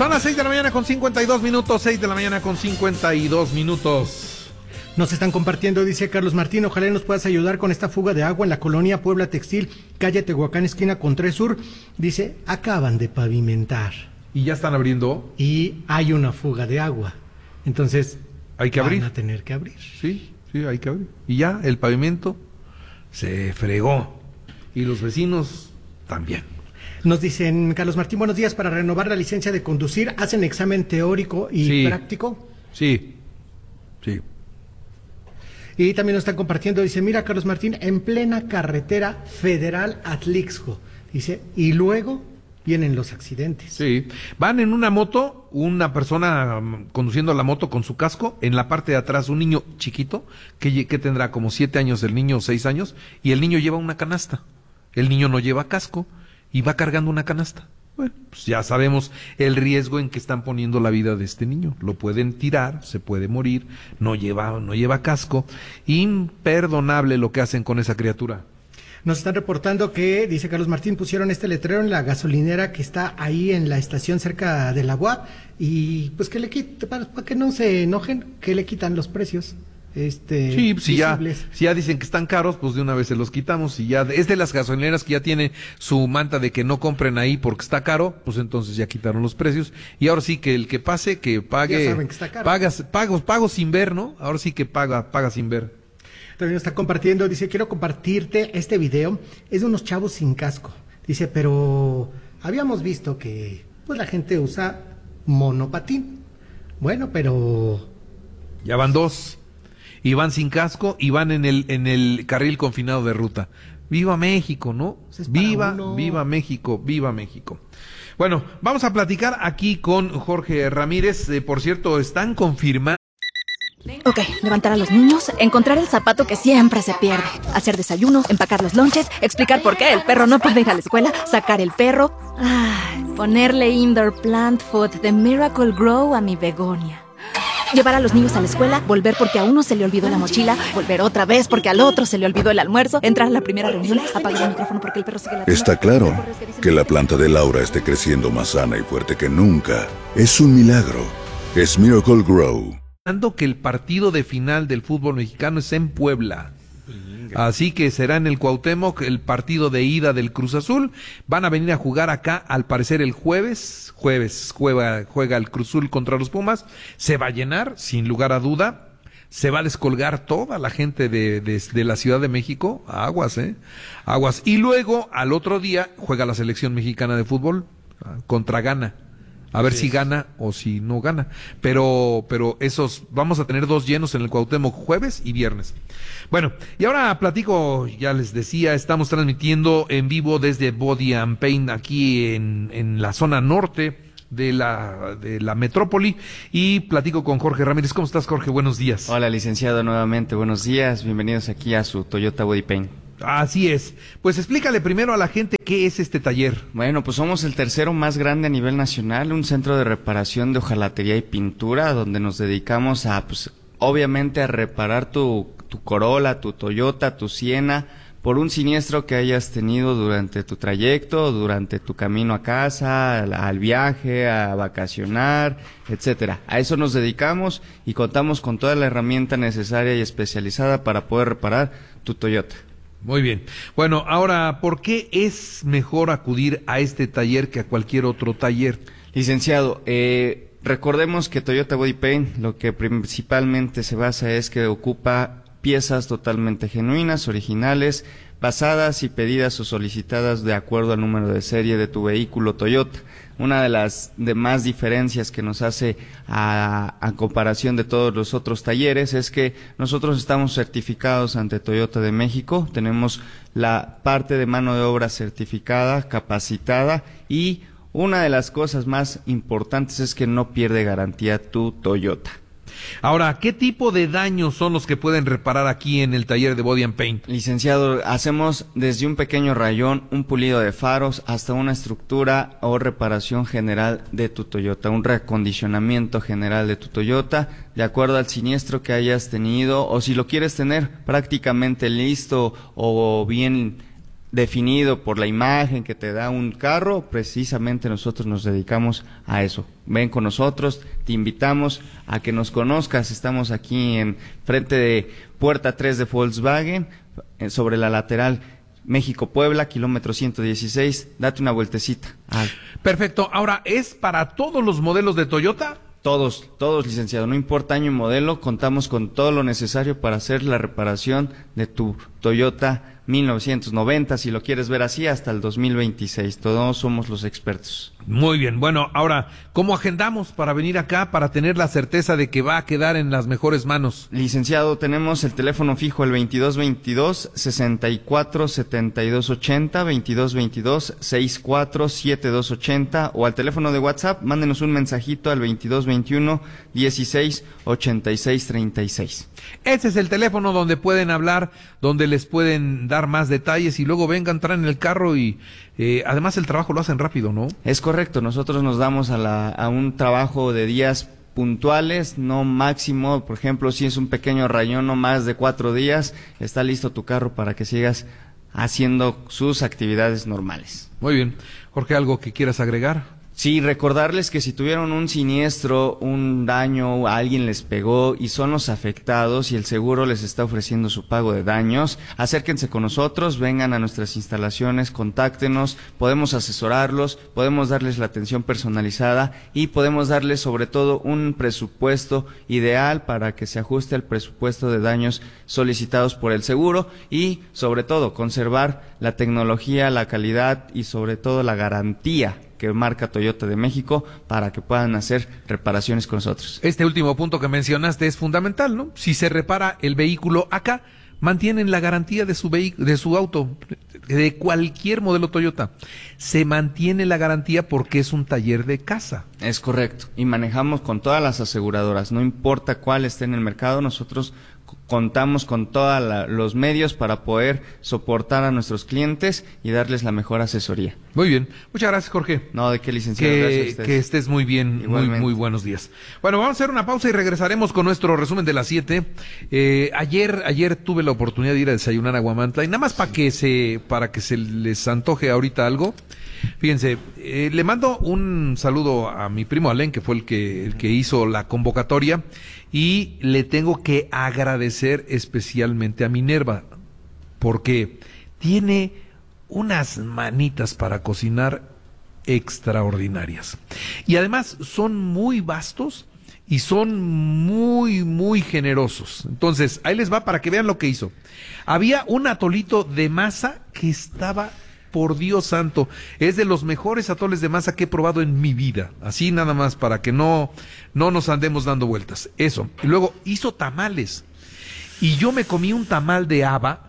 Son las 6 de la mañana con 52 minutos, 6 de la mañana con 52 minutos. Nos están compartiendo, dice Carlos Martín, ojalá nos puedas ayudar con esta fuga de agua en la colonia Puebla Textil, calle Tehuacán, esquina con 3 Sur. Dice, acaban de pavimentar. ¿Y ya están abriendo? Y hay una fuga de agua. Entonces, hay que abrir. Van a tener que abrir. Sí, hay que abrir. Y ya, el pavimento se fregó. Y los vecinos también. Nos dicen, Carlos Martín, buenos días, para renovar la licencia de conducir, ¿hacen examen teórico y práctico? Sí. Y también nos están compartiendo, dice, mira, Carlos Martín, en plena carretera federal Atlixco, dice, y luego vienen los accidentes. Sí, van en una moto, una persona conduciendo la moto con su casco, en la parte de atrás un niño chiquito, que tendrá como 7 años, el niño 6 años, y el niño lleva una canasta, el niño no lleva casco, y va cargando una canasta. Bueno, pues ya sabemos el riesgo en que están poniendo la vida de este niño. Lo pueden tirar, se puede morir, no lleva casco. Imperdonable lo que hacen con esa criatura. Nos están reportando que, dice Carlos Martín, pusieron este letrero en la gasolinera que está ahí en la estación cerca de la UAP y pues que le quiten, para que no se enojen, que le quitan los precios. Sí, si ya dicen que están caros, pues de una vez se los quitamos. Y ya es de las gasolineras que ya tiene su manta de que no compren ahí porque está caro, pues entonces ya quitaron los precios. Y ahora sí que el que pase, que pague, ya saben que está caro. pago sin ver, ¿no? Ahora sí que paga sin ver. También está compartiendo, dice, quiero compartirte este video, es de unos chavos sin casco. Dice, pero habíamos visto que pues la gente usa monopatín. Bueno, pero ya van 2. Y van sin casco y van en el carril confinado de ruta. ¡Viva México!, ¿no? Viva México, viva México. Bueno, vamos a platicar aquí con Jorge Ramírez. Por cierto, están confirmando. Ok, levantar a los niños, encontrar el zapato que siempre se pierde, hacer desayuno, empacar los lonches, explicar por qué el perro no puede ir a la escuela, sacar el perro, ponerle indoor plant food de Miracle Grow a mi begonia. Llevar a los niños a la escuela, volver porque a uno se le olvidó la mochila, volver otra vez porque al otro se le olvidó el almuerzo, entrar a la primera reunión, apagar el micrófono porque el perro sigue la... Está claro que la planta de Laura esté creciendo más sana y fuerte que nunca. Es un milagro. Es Miracle Grow. Que el partido de final del fútbol mexicano es en Puebla. Así que será en el Cuauhtémoc el partido de ida del Cruz Azul. Van a venir a jugar acá, al parecer el jueves juega el Cruz Azul contra los Pumas. Se va a llenar, sin lugar a duda. Se va a descolgar toda la gente de la Ciudad de México. Aguas. Y luego, al otro día, juega la selección mexicana de fútbol contra Ghana. A ver si gana o si no gana. Pero vamos a tener 2 llenos en el Cuauhtémoc, jueves y viernes. Bueno, y ahora platico, ya les decía, estamos transmitiendo en vivo desde Body and Paint aquí en la zona norte de la metrópoli, y platico con Jorge Ramírez. ¿Cómo estás, Jorge? Buenos días. Hola, licenciado, nuevamente, buenos días. Bienvenidos aquí a su Toyota Body Paint. Así es. Pues explícale primero a la gente qué es este taller. Bueno, pues somos el tercero más grande a nivel nacional, un centro de reparación de hojalatería y pintura, donde nos dedicamos a, pues, obviamente a reparar tu Corolla, tu Toyota, tu Siena, por un siniestro que hayas tenido durante tu trayecto, durante tu camino a casa, al viaje, a vacacionar, etcétera. A eso nos dedicamos y contamos con toda la herramienta necesaria y especializada para poder reparar tu Toyota. Muy bien. Bueno, ahora, ¿por qué es mejor acudir a este taller que a cualquier otro taller? Licenciado, recordemos que Toyota Body Paint lo que principalmente se basa es que ocupa piezas totalmente genuinas, originales, basadas y pedidas o solicitadas de acuerdo al número de serie de tu vehículo Toyota. Una de las demás diferencias que nos hace a comparación de todos los otros talleres es que nosotros estamos certificados ante Toyota de México, tenemos la parte de mano de obra certificada, capacitada, y una de las cosas más importantes es que no pierde garantía tu Toyota. Ahora, ¿qué tipo de daños son los que pueden reparar aquí en el taller de Body and Paint? Licenciado, hacemos desde un pequeño rayón, un pulido de faros, hasta una estructura o reparación general de tu Toyota, un reacondicionamiento general de tu Toyota, de acuerdo al siniestro que hayas tenido, o si lo quieres tener prácticamente listo o bien definido por la imagen que te da un carro, precisamente nosotros nos dedicamos a eso. Ven con nosotros, te invitamos a que nos conozcas. Estamos aquí en frente de Puerta 3 de Volkswagen, sobre la lateral México-Puebla, kilómetro 116. Date una vueltecita. Perfecto. Ahora, ¿es para todos los modelos de Toyota? Todos, licenciado, no importa año y modelo, contamos con todo lo necesario para hacer la reparación de tu Toyota 1990, si lo quieres ver así, hasta el 2026. Todos somos los expertos. Muy bien. Bueno, ahora, ¿cómo agendamos para venir acá para tener la certeza de que va a quedar en las mejores manos? Licenciado, tenemos el teléfono fijo, el 2222-647280, 2222-647280, o al teléfono de WhatsApp, mándenos un mensajito al 2221-168636. Ese es el teléfono donde pueden hablar, donde les pueden dar más detalles y luego vengan, traen el carro y además el trabajo lo hacen rápido, ¿no? Es correcto, nosotros nos damos a un trabajo de días puntuales, no máximo. Por ejemplo, si es un pequeño rayón, no más de 4 días, está listo tu carro para que sigas haciendo sus actividades normales. Muy bien. Jorge, ¿algo que quieras agregar? Sí, recordarles que si tuvieron un siniestro, un daño, alguien les pegó y son los afectados y el seguro les está ofreciendo su pago de daños, acérquense con nosotros, vengan a nuestras instalaciones, contáctenos, podemos asesorarlos, podemos darles la atención personalizada y podemos darles sobre todo un presupuesto ideal para que se ajuste al presupuesto de daños solicitados por el seguro y sobre todo conservar la tecnología, la calidad y sobre todo la garantía que marca Toyota de México para que puedan hacer reparaciones con nosotros. Este último punto que mencionaste es fundamental, ¿no? Si se repara el vehículo acá, mantienen la garantía de su auto, de cualquier modelo Toyota. Se mantiene la garantía porque es un taller de casa. Es correcto. Y manejamos con todas las aseguradoras, no importa cuál esté en el mercado, nosotros contamos con todos los medios para poder soportar a nuestros clientes y darles la mejor asesoría. Muy bien. Muchas gracias, Jorge. No, de qué, licenciado. Gracias a ustedes. Que estés muy bien. Muy buenos días. Bueno, vamos a hacer una pausa y regresaremos con nuestro resumen de las 7. Ayer tuve la oportunidad de ir a desayunar a Guamantla y nada más para que se les antoje ahorita algo. Fíjense, le mando un saludo a mi primo Alén, que fue el que hizo la convocatoria, y le tengo que agradecer especialmente a Minerva, porque tiene unas manitas para cocinar extraordinarias. Y además son muy vastos y son muy generosos. Entonces, ahí les va para que vean lo que hizo. Había un atolito de masa que estaba... Por Dios santo, es de los mejores atoles de masa que he probado en mi vida. Así nada más para que no nos andemos dando vueltas. Eso. Y luego hizo tamales. Y yo me comí un tamal de haba.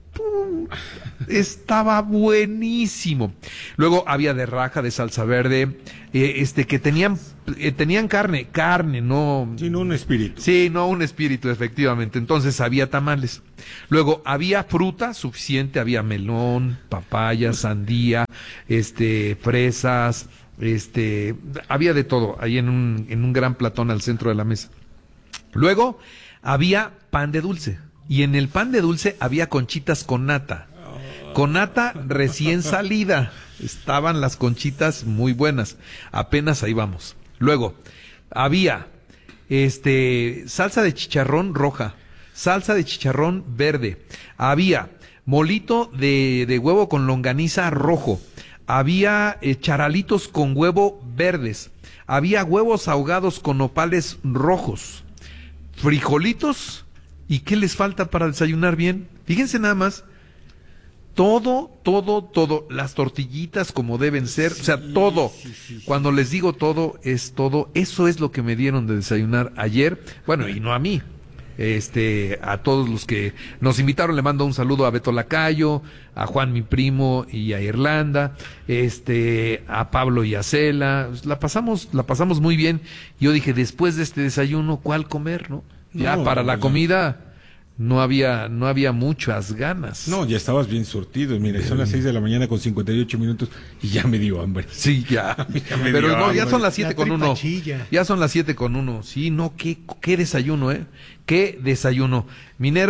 Estaba buenísimo. Luego había de raja, de salsa verde, que tenían carne, no... Sí, no un espíritu. Sí, no un espíritu, efectivamente. Entonces había tamales. Luego había fruta suficiente, había melón, papaya, sandía, fresas, había de todo ahí en un gran platón al centro de la mesa. Luego había pan de dulce. Y en el pan de dulce había conchitas con nata. Con nata recién salida. Estaban las conchitas muy buenas. Apenas ahí vamos. Luego, había salsa de chicharrón roja, salsa de chicharrón verde. Había molito de huevo con longaniza rojo. Había charalitos con huevo verdes. Había huevos ahogados con nopales rojos. Frijolitos. ¿Y qué les falta para desayunar bien? Fíjense nada más. Todo. Las tortillitas como deben ser. O sea, todo. Sí. Cuando les digo todo, es todo. Eso es lo que me dieron de desayunar ayer. Bueno, y no a mí. A todos los que nos invitaron, le mando un saludo a Beto Lacayo, a Juan, mi primo, y a Irlanda, a Pablo y a Cela. La pasamos muy bien. Yo dije, después de este desayuno, ¿cuál comer, no? Ya para la comida no había muchas ganas. No, ya estabas bien surtido. Mira, son las 6 de la mañana con 58 minutos y ya me dio hambre. Sí, ya. Pero no, ya son las 7:01. Ya son las 7:01. Sí, no, qué desayuno, ¿eh? Qué desayuno. Minerva,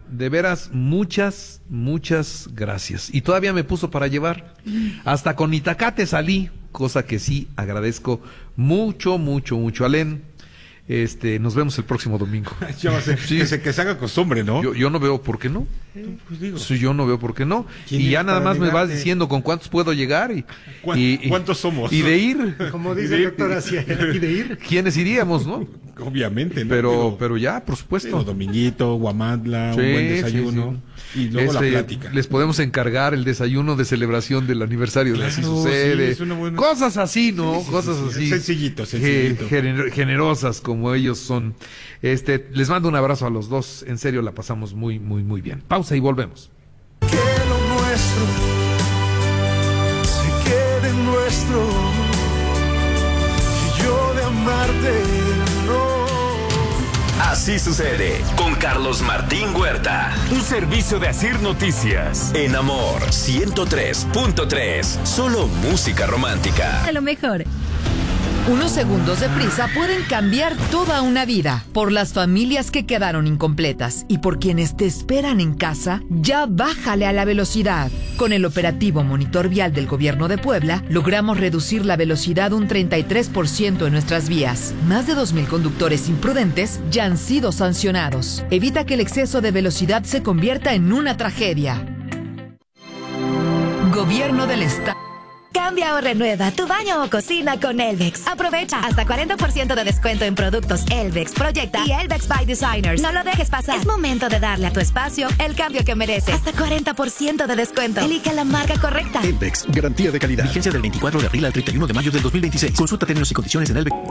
de veras, muchas gracias. Y todavía me puso para llevar. Hasta con Itacate salí, cosa que sí agradezco mucho. Alén, nos vemos el próximo domingo. Ya va a ser, Sí. que se haga costumbre, ¿no? Yo no veo por qué no. Pues digo. Sí, yo no veo por qué no. ¿Quién Y ya es nada para más me vas negarte? diciendo con cuántos puedo llegar y ¿Cuántos somos? Y de ir. Como dice el doctor Asia, y de ir. ¿Quiénes iríamos, no? Obviamente, ¿no? Pero ya, por supuesto. Digo, dominguito, guamantla, Sí, un buen desayuno y luego la plática. Les podemos encargar el desayuno de celebración del aniversario de Así Claro, Sucede. sí, es una buena- Cosas así, ¿no? Sí, Cosas sí. así. Sencillito. Generosas como ellos son. Les mando un abrazo a los dos. En serio, la pasamos muy bien. Pausa y volvemos. Que lo nuestro se quede nuestro, y yo de amarte no. Así sucede con Carlos Martín Huerta. Un servicio de Asir Noticias. En Amor 103.3. Solo música romántica. A lo mejor. Unos segundos de prisa pueden cambiar toda una vida. Por las familias que quedaron incompletas y por quienes te esperan en casa, ya bájale a la velocidad. Con el operativo Monitor Vial del Gobierno de Puebla, logramos reducir la velocidad un 33% en nuestras vías. Más de 2,000 conductores imprudentes ya han sido sancionados. Evita que el exceso de velocidad se convierta en una tragedia. Gobierno del Estado. Cambia o renueva tu baño o cocina con Elvex. Aprovecha hasta 40% de descuento en productos Elvex, Proyecta y Elvex by Designers. No lo dejes pasar. Es momento de darle a tu espacio el cambio que merece. Hasta 40% de descuento. Elige la marca correcta. Elvex, garantía de calidad. Vigencia del 24 de abril al 31 de mayo del 2026. Consulta términos y condiciones en Elvex.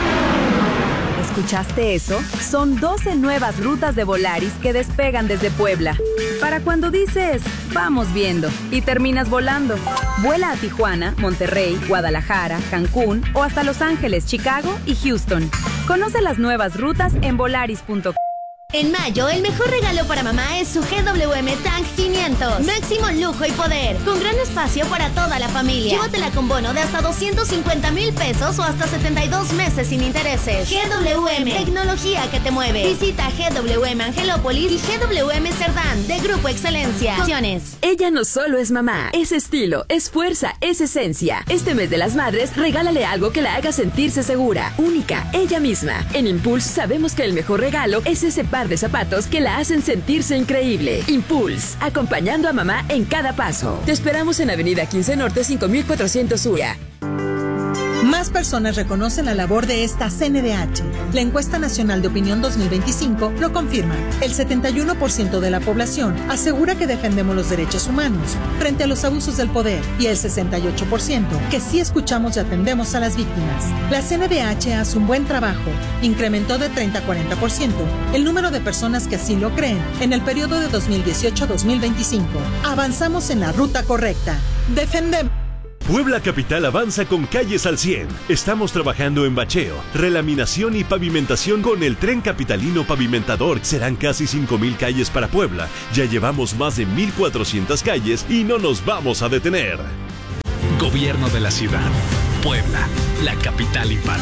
¿Escuchaste eso? Son 12 nuevas rutas de Volaris que despegan desde Puebla. Para cuando dices, vamos viendo, y terminas volando. Vuela a Tijuana, Monterrey, Guadalajara, Cancún o hasta Los Ángeles, Chicago y Houston. Conoce las nuevas rutas en volaris.com. En mayo, el mejor regalo para mamá es su GWM Tank 500. Máximo lujo y poder, con gran espacio para toda la familia. Llévatela con bono de hasta 250,000 pesos o hasta 72 meses sin intereses. GWM, tecnología que te mueve. Visita GWM Angelópolis y GWM Cerdán, de Grupo Excelencia. Opciones. Ella no solo es mamá, es estilo, es fuerza, es esencia. Este mes de las madres, regálale algo que la haga sentirse segura, única, ella misma. En Impulse sabemos que el mejor regalo es ese par de zapatos que la hacen sentirse increíble. Impulse, acompañando a mamá en cada paso. Te esperamos en Avenida 15 Norte 5400 Ura. Más personas reconocen la labor de esta CNDH. La encuesta nacional de opinión 2025 lo confirma. El 71% de la población asegura que defendemos los derechos humanos frente a los abusos del poder y el 68% que sí escuchamos y atendemos a las víctimas. La CNDH hace un buen trabajo. Incrementó de 30 a 40% el número de personas que así lo creen en el periodo de 2018 a 2025. Avanzamos en la ruta correcta. Defendemos. Puebla Capital avanza con calles al 100. Estamos trabajando en bacheo, relaminación y pavimentación con el Tren Capitalino Pavimentador. Serán casi 5,000 calles para Puebla. Ya llevamos más de 1,400 calles y no nos vamos a detener. Gobierno de la ciudad. Puebla, la capital impar.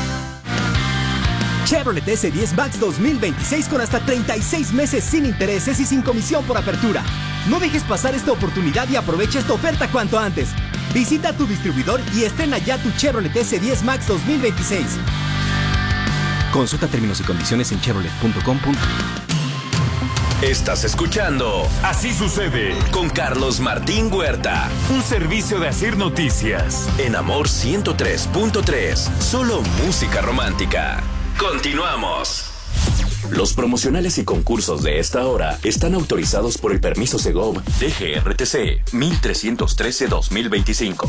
Chevrolet S10 Max 2026 con hasta 36 meses sin intereses y sin comisión por apertura. No dejes pasar esta oportunidad y aprovecha esta oferta cuanto antes. Visita tu distribuidor y estrena ya tu Chevrolet S10 Max 2026. Consulta términos y condiciones en chevrolet.com. Estás escuchando Así Sucede con Carlos Martín Huerta. Un servicio de Asir Noticias. En Amor 103.3. Solo música romántica. Continuamos. Los promocionales y concursos de esta hora están autorizados por el permiso Segov DGRTC 1313-2025.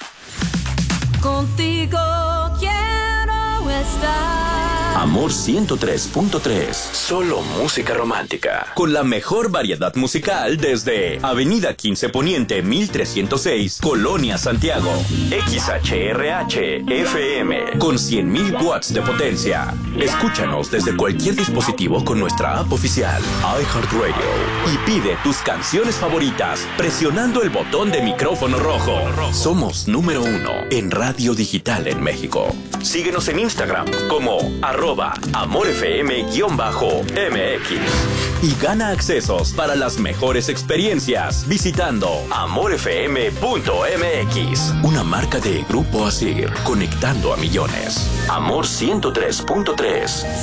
Contigo quiero estar. Amor 103.3. Solo música romántica. Con la mejor variedad musical desde Avenida 15 Poniente 1306, Colonia Santiago. XHRH FM con 100,000 watts de potencia. Escúchanos desde cualquier dispositivo con nuestra app oficial iHeartRadio y pide tus canciones favoritas presionando el botón de micrófono rojo. Somos número 1 en radio digital en México. Síguenos en Instagram como @AmorFM_MX. Y gana accesos para las mejores experiencias visitando AmorFM.mx. Una marca de Grupo Asir, conectando a millones. Amor 103.3,